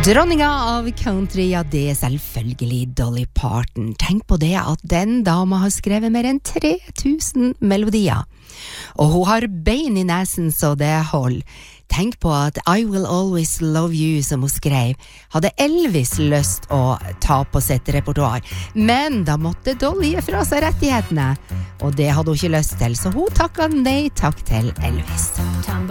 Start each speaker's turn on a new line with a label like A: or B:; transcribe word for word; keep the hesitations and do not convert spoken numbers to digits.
A: Dronninga av country, ja det er selvfølgelig Dolly Parton. Tenk på det at den dama har skrevet mer enn tre tusen melodier. Og hun har bein i nesen så det hold. Tenk på at I Will Always Love You som hun skrev, hadde Elvis lyst å ta på sitt repertoar. Men da måtte Dolly gi fra seg rettighetene. Og det hadde hun ikke lyst til, så hun takket nei takk til Elvis.